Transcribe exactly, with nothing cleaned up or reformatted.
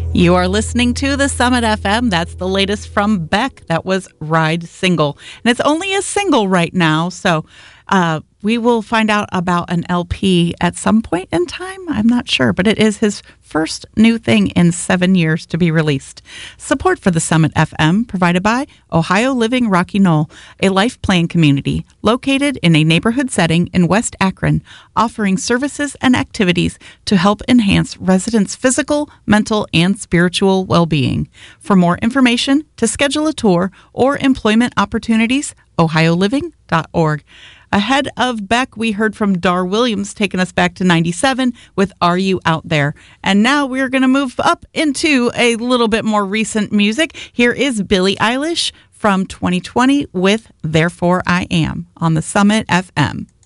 You are listening to the Summit F M. That's the latest from Beck. That was Ride Single. And it's only a single right now, so uh, we will find out about an L P at some point in time. I'm not sure, but it is his first new thing in seven years to be released. Support for the Summit F M provided by Ohio Living Rocky Knoll, a life plan community located in a neighborhood setting in West Akron, offering services and activities to help enhance residents' physical, mental, and spiritual well-being. For more information, to schedule a tour or employment opportunities, ohio living dot org. Ahead of Beck, we heard from Dar Williams, taking us back to ninety-seven with Are You Out There? And now we're going to move up into a little bit more recent music. Here is Billie Eilish from twenty twenty with Therefore I Am on the Summit F M.